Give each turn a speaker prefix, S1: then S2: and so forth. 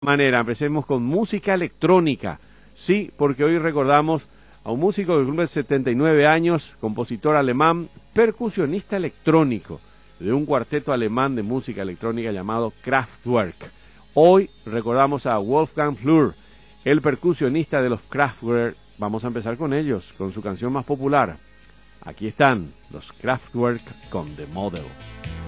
S1: manera, empecemos con música electrónica. Sí, porque hoy recordamos a un músico que cumple 79 años, compositor alemán, percusionista electrónico de un cuarteto alemán de música electrónica llamado Kraftwerk. Hoy recordamos a Wolfgang Flür, el percusionista de los Kraftwerk. Vamos a empezar con ellos, con su canción más popular. Aquí están los Kraftwerk con The Model.